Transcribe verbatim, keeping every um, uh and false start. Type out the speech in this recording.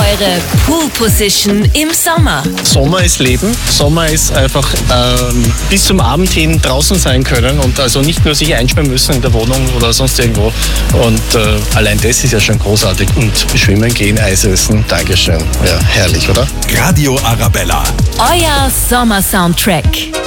Eure Pool Position im Sommer. Sommer ist Leben. Sommer ist einfach ähm, bis zum Abend hin draußen sein können und also nicht nur sich einsperren müssen in der Wohnung oder sonst irgendwo. Und äh, allein das ist ja schon großartig. Und schwimmen gehen, Eis essen, Dankeschön. Ja, herrlich, oder? Radio Arabella. Euer Sommer-Soundtrack.